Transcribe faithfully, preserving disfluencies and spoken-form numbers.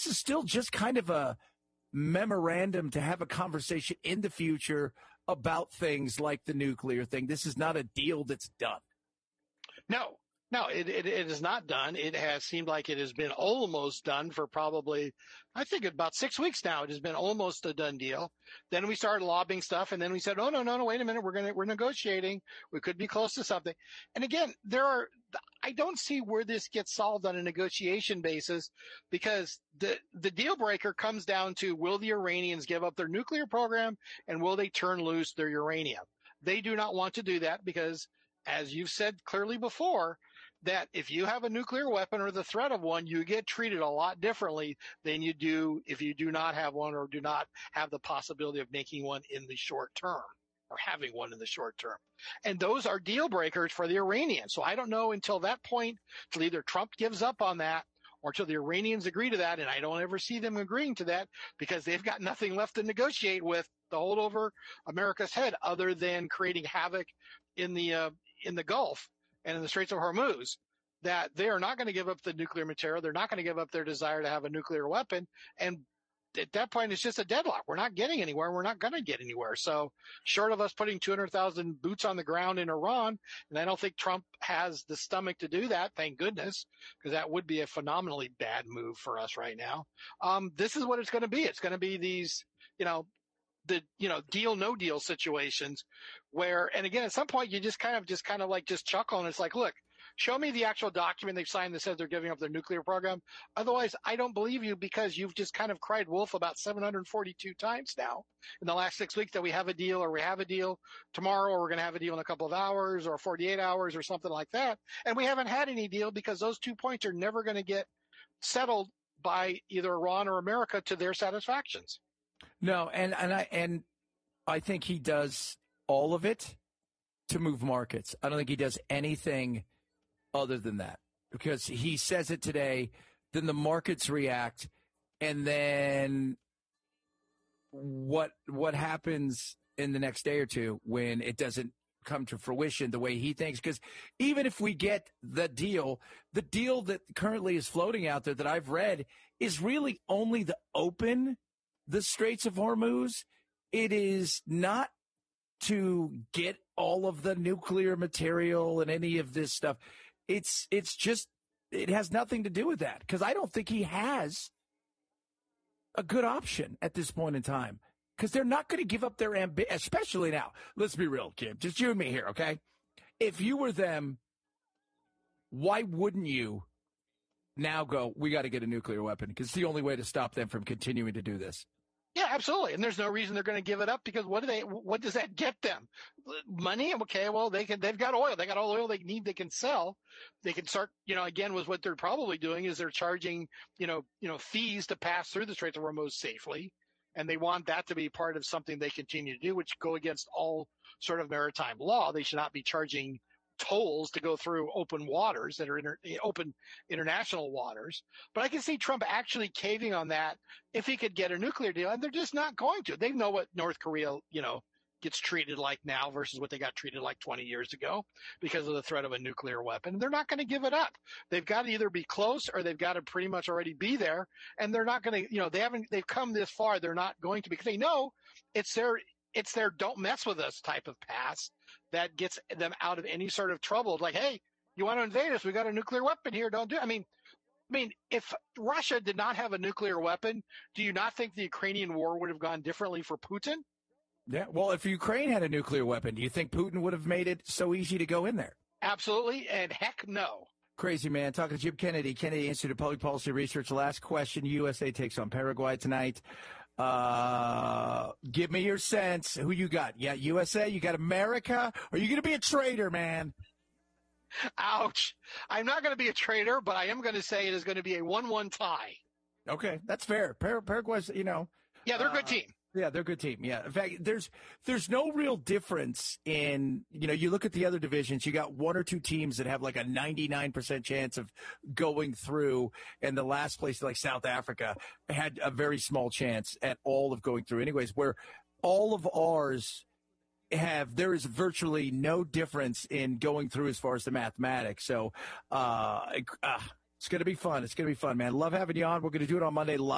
this is still just kind of a memorandum to have a conversation in the future about things like the nuclear thing. This is not a deal that's done. No. No, it, it it is not done. It has seemed like it has been almost done for probably, I think, about six weeks now. It has been almost a done deal. Then we started lobbying stuff, and then we said, "Oh no, no, no! Wait a minute. We're gonna we're negotiating. We could be close to something." And again, there are. I don't see where this gets solved on a negotiation basis, because the the deal breaker comes down to, will the Iranians give up their nuclear program, and will they turn loose their uranium? They do not want to do that because, as you've said clearly before, that if you have a nuclear weapon or the threat of one, you get treated a lot differently than you do if you do not have one or do not have the possibility of making one in the short term or having one in the short term. And those are deal breakers for the Iranians. So I don't know until that point, till either Trump gives up on that or till the Iranians agree to that. And I don't ever see them agreeing to that, because they've got nothing left to negotiate with to hold over America's head other than creating havoc in the, uh, in the Gulf and in the Straits of Hormuz, that they are not going to give up the nuclear material. They're not going to give up their desire to have a nuclear weapon. And at that point, it's just a deadlock. We're not getting anywhere. We're not going to get anywhere. So short of us putting two hundred thousand boots on the ground in Iran, and I don't think Trump has the stomach to do that, thank goodness, because that would be a phenomenally bad move for us right now. Um, this is what it's going to be. It's going to be these, you know, the, you know, deal, no deal situations where, and again, at some point you just kind of, just kind of like just chuckle, and it's like, look, show me the actual document they've signed that says they're giving up their nuclear program. Otherwise, I don't believe you, because you've just kind of cried wolf about seven hundred forty-two times now in the last six weeks that we have a deal, or we have a deal tomorrow, or we're going to have a deal in a couple of hours or forty-eight hours or something like that. And we haven't had any deal because those two points are never going to get settled by either Iran or America to their satisfactions. No, and, and I and I think he does all of it to move markets. I don't think he does anything other than that, because he says it today, then the markets react, and then what what happens in the next day or two when it doesn't come to fruition the way he thinks? Because even if we get the deal, the deal that currently is floating out there that I've read is really only the open the Straits of Hormuz. It is not to get all of the nuclear material and any of this stuff. It's it's just, it has nothing to do with that, because I don't think he has a good option at this point in time, because they're not going to give up their ambition, especially now. Let's be real, kid. Just you and me here, okay? If you were them, why wouldn't you now go, we got to get a nuclear weapon, because it's the only way to stop them from continuing to do this? Yeah, absolutely. And there's no reason they're going to give it up, because what do they, what does that get them? Money? Okay, well, they can, they've got oil. They got all the oil they need, they can sell. They can start, you know, again, with what they're probably doing is they're charging, you know, you know, fees to pass through the Straits of Hormuz safely. And they want that to be part of something they continue to do, which go against all sort of maritime law. They should not be charging tolls to go through open waters that are inter, open international waters. But I can see Trump actually caving on that if he could get a nuclear deal, and they're just not going to. They know what North Korea, you know, gets treated like now versus what they got treated like twenty years ago because of the threat of a nuclear weapon. They're not going to give it up. They've got to either be close or they've got to pretty much already be there. And they're not going to, you know, they haven't, they've come this far. They're not going to, because they know it's their, it's their don't mess with us type of pass that gets them out of any sort of trouble. Like, hey, you want to invade us? We got a nuclear weapon here. Don't do it. I mean, I mean, if Russia did not have a nuclear weapon, do you not think the Ukrainian war would have gone differently for Putin? Yeah. Well, if Ukraine had a nuclear weapon, do you think Putin would have made it so easy to go in there? Absolutely. And heck no. Crazy, man. Talking to Jim Kennedy, Kennedy Institute of Public Policy Research. Last question. U S A takes on Paraguay tonight. Uh, give me your sense. Who you got? Yeah, U S A? You got America? Or are you going to be a traitor, man? Ouch. I'm not going to be a traitor, but I am going to say it is going to be a one one tie. Okay, that's fair. Par- Paraguay's, you know. Yeah, they're a good uh, team. Yeah, they're a good team. Yeah. In fact, there's there's no real difference in, you know, you look at the other divisions, you got one or two teams that have like a ninety-nine percent chance of going through, and the last place, like South Africa, had a very small chance at all of going through anyways, where all of ours have, there is virtually no difference in going through as far as the mathematics. So uh, uh it's going to be fun. It's going to be fun, man. Love having you on. We're going to do it on Monday live.